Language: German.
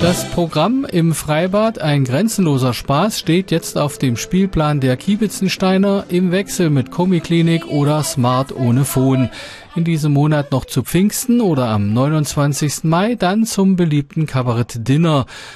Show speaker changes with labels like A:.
A: Das Programm im Freibad Ein grenzenloser Spaß steht jetzt auf dem Spielplan der Kiebitzensteiner im Wechsel mit Komiklinik oder Smart ohne Phon. In diesem Monat noch zu Pfingsten oder am 29. Mai dann zum beliebten Kabarett-Dinner.